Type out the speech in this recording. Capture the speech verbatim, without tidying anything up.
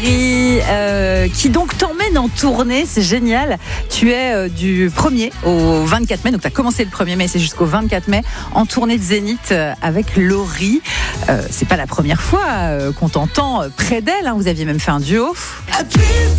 Laurie, euh, qui donc t'emmène en tournée, c'est génial. Tu es euh, du premier au vingt-quatre mai, donc tu as commencé le premier mai, c'est jusqu'au vingt-quatre mai, en tournée de Zénith euh, avec Laurie. Euh, c'est pas la première fois euh, qu'on t'entend près d'elle, hein. Vous aviez même fait un duo.